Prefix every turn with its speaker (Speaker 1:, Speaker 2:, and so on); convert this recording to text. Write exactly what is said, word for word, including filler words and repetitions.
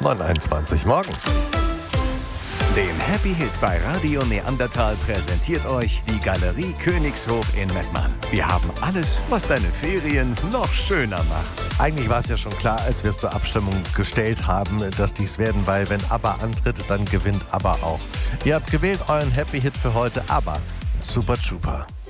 Speaker 1: neun Uhr einundzwanzig morgen.
Speaker 2: Den Happy Hit bei Radio Neandertal präsentiert euch die Galerie Königshof in Mettmann. Wir haben alles, was deine Ferien noch schöner macht.
Speaker 1: Eigentlich war es ja schon klar, als wir es zur Abstimmung gestellt haben, dass dies werden, weil wenn ABBA antritt, dann gewinnt ABBA auch. Ihr habt gewählt euren Happy Hit für heute, ABBA, Super Trooper.